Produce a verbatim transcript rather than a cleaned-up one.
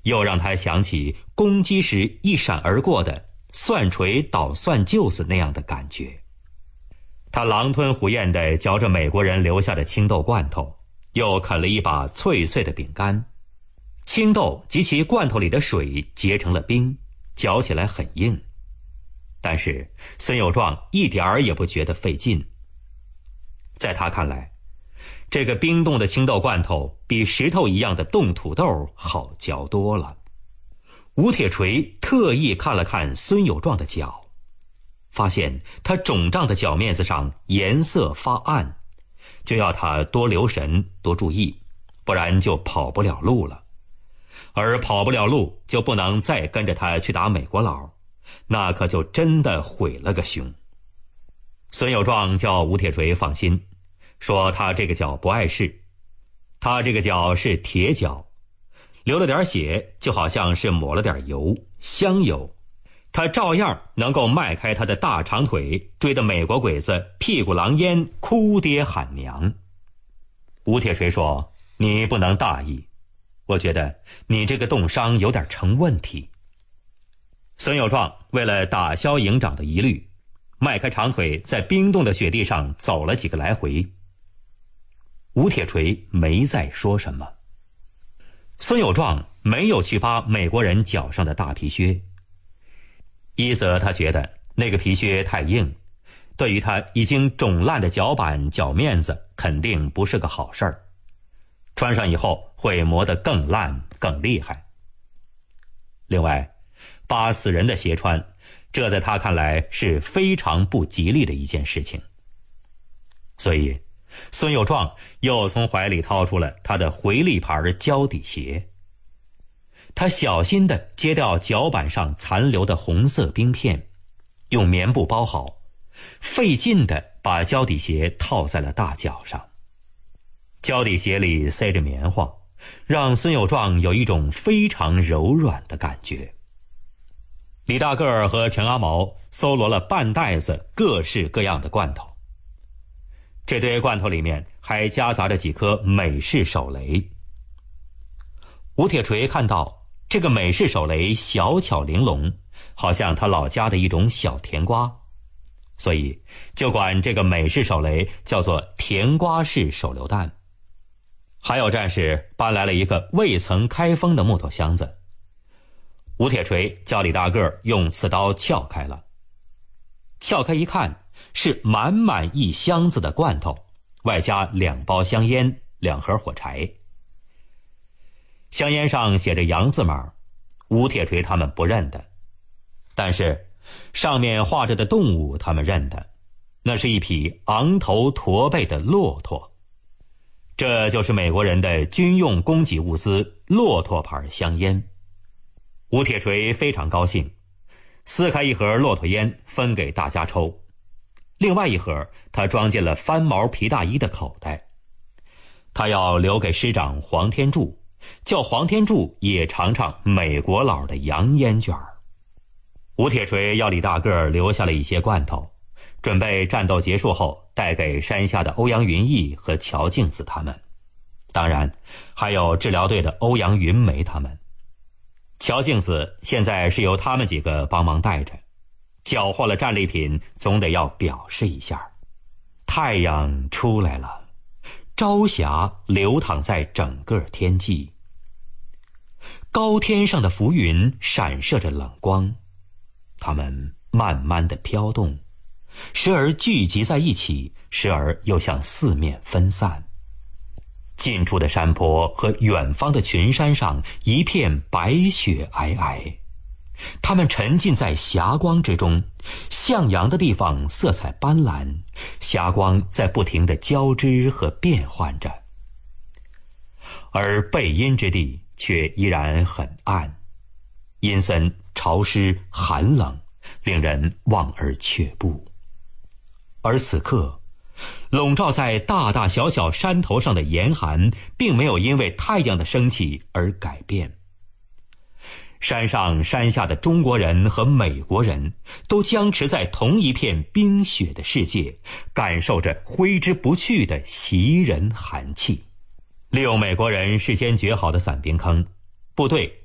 又让他想起攻击时一闪而过的蒜锤捣蒜臼子那样的感觉。他狼吞虎咽地嚼着美国人留下的青豆罐头，又啃了一把脆脆的饼干。青豆及其罐头里的水结成了冰，嚼起来很硬。但是孙有壮一点儿也不觉得费劲。在他看来，这个冰冻的青豆罐头比石头一样的冻土豆好嚼多了。吴铁锤特意看了看孙有壮的脚，发现他肿胀的脚面子上颜色发暗，就要他多留神多注意，不然就跑不了路了。而跑不了路就不能再跟着他去打美国佬，那可就真的毁了个熊。孙有壮叫吴铁锤放心，说他这个脚不碍事，他这个脚是铁脚，流了点血就好像是抹了点油，香油，他照样能够迈开他的大长腿，追得美国鬼子屁股狼烟，哭爹喊娘。吴铁锤说，你不能大意，我觉得你这个冻伤有点成问题。孙有壮为了打消营长的疑虑，迈开长腿在冰冻的雪地上走了几个来回。吴铁锤没再说什么。孙有壮没有去扒美国人脚上的大皮靴，一则他觉得那个皮靴太硬，对于他已经肿烂的脚板脚面子肯定不是个好事儿，穿上以后会磨得更烂更厉害。另外，扒死人的鞋穿，这在他看来是非常不吉利的一件事情。所以孙有壮又从怀里掏出了他的回力牌胶底鞋，他小心地揭掉脚板上残留的红色冰片，用棉布包好，费劲地把胶底鞋套在了大脚上。胶底鞋里塞着棉花，让孙有壮有一种非常柔软的感觉。李大个儿和陈阿毛搜罗了半袋子各式各样的罐头，这堆罐头里面还夹杂着几颗美式手雷。吴铁锤看到这个美式手雷小巧玲珑，好像他老家的一种小甜瓜，所以就管这个美式手雷叫做甜瓜式手榴弹。还有战士搬来了一个未曾开封的木头箱子，吴铁锤叫李大个儿用刺刀撬开了。撬开一看，是满满一箱子的罐头，外加两包香烟，两盒火柴。香烟上写着洋字码，吴铁锤他们不认得，但是上面画着的动物他们认得，那是一匹昂头驼背的骆驼。这就是美国人的军用供给物资骆驼牌香烟。吴铁锤非常高兴，撕开一盒骆驼烟分给大家抽，另外一盒他装进了翻毛皮大衣的口袋，他要留给师长黄天柱，叫黄天柱也尝尝美国佬的洋烟卷儿。吴铁锤要李大个儿留下了一些罐头，准备战斗结束后带给山下的欧阳云逸和乔静子他们，当然还有治疗队的欧阳云梅他们。乔静子现在是由他们几个帮忙带着，缴获了战利品总得要表示一下。太阳出来了，朝霞流淌在整个天际，高天上的浮云闪射着冷光，它们慢慢地飘动，时而聚集在一起，时而又向四面分散。近处的山坡和远方的群山上一片白雪皑皑，它们沉浸在霞光之中，向阳的地方色彩斑斓，霞光在不停地交织和变换着，而背阴之地却依然很暗，阴森潮湿寒冷，令人望而却步。而此刻笼罩在大大小小山头上的严寒并没有因为太阳的升起而改变，山上山下的中国人和美国人都僵持在同一片冰雪的世界，感受着挥之不去的袭人寒气。利用美国人事先掘好的散兵坑，部队